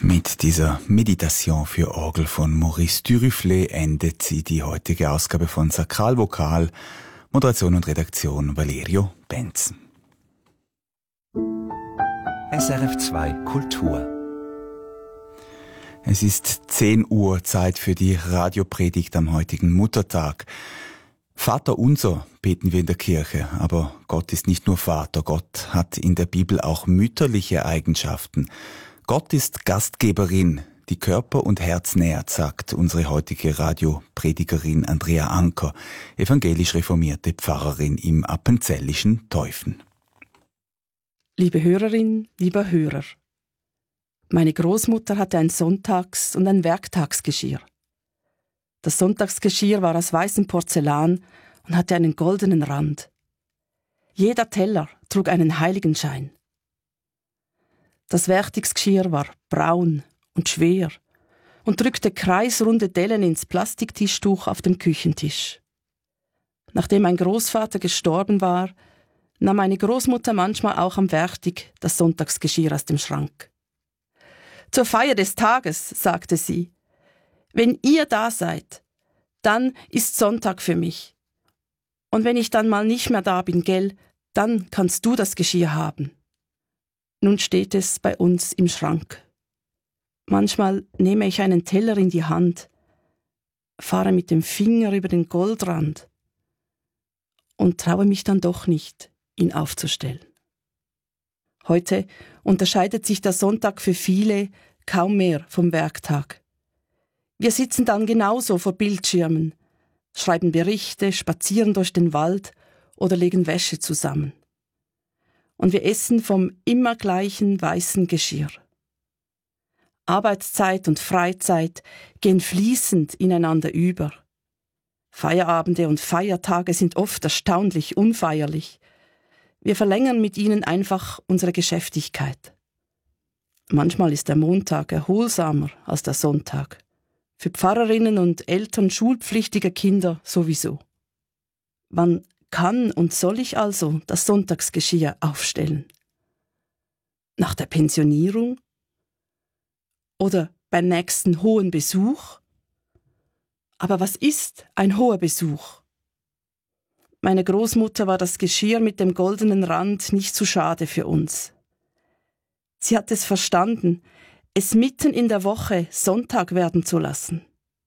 Mit dieser Meditation für Orgel von Maurice Duruflé endet sie die heutige Ausgabe von Sakralvokal. Moderation und Redaktion Valerio Benz. SRF 2 Kultur. Es ist 10 Uhr, Zeit für die Radiopredigt am heutigen Muttertag. Vater unser beten wir in der Kirche, aber Gott ist nicht nur Vater, Gott hat in der Bibel auch mütterliche Eigenschaften. Gott ist Gastgeberin, die Körper und Herz nährt, sagt unsere heutige Radiopredigerin Andrea Anker, evangelisch reformierte Pfarrerin im appenzellischen Teufen. Liebe Hörerin, lieber Hörer, meine Großmutter hatte ein Sonntags- und ein Werktagsgeschirr. Das Sonntagsgeschirr war aus weißem Porzellan und hatte einen goldenen Rand. Jeder Teller trug einen Heiligenschein. Das Werktagsgeschirr war braun und schwer und drückte kreisrunde Dellen ins Plastiktischtuch auf dem Küchentisch. Nachdem mein Großvater gestorben war, nahm meine Großmutter manchmal auch am Werktag das Sonntagsgeschirr aus dem Schrank. Zur Feier des Tages, sagte sie, wenn ihr da seid, dann ist Sonntag für mich. Und wenn ich dann mal nicht mehr da bin, gell, dann kannst du das Geschirr haben. Nun steht es bei uns im Schrank. Manchmal nehme ich einen Teller in die Hand, fahre mit dem Finger über den Goldrand und traue mich dann doch nicht, ihn aufzustellen. Heute unterscheidet sich der Sonntag für viele kaum mehr vom Werktag. Wir sitzen dann genauso vor Bildschirmen, schreiben Berichte, spazieren durch den Wald oder legen Wäsche zusammen. Und wir essen vom immer gleichen weißen Geschirr. Arbeitszeit und Freizeit gehen fließend ineinander über. Feierabende und Feiertage sind oft erstaunlich unfeierlich. Wir verlängern mit ihnen einfach unsere Geschäftigkeit. Manchmal ist der Montag erholsamer als der Sonntag. Für Pfarrerinnen und Eltern schulpflichtiger Kinder sowieso. Wann kann und soll ich also das Sonntagsgeschirr aufstellen? Nach der Pensionierung? Oder beim nächsten hohen Besuch? Aber was ist ein hoher Besuch? Meiner Großmutter war das Geschirr mit dem goldenen Rand nicht zu schade für uns. Sie hat es verstanden, es mitten in der Woche Sonntag werden zu lassen.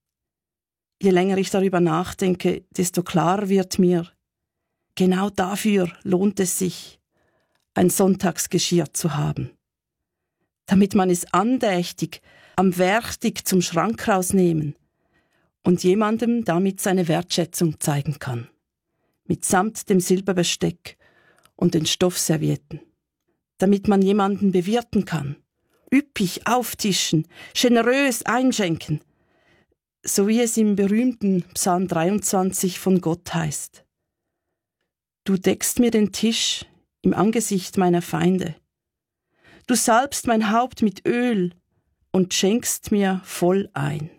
Je länger ich darüber nachdenke, desto klarer wird mir, genau dafür lohnt es sich, ein Sonntagsgeschirr zu haben. Damit man es andächtig am Werktag zum Schrank rausnehmen und jemandem damit seine Wertschätzung zeigen kann. Mitsamt dem Silberbesteck und den Stoffservietten. Damit man jemanden bewirten kann, üppig auftischen, generös einschenken, so wie es im berühmten Psalm 23 von Gott heißt. Du deckst mir den Tisch im Angesicht meiner Feinde. Du salbst mein Haupt mit Öl und schenkst mir voll ein.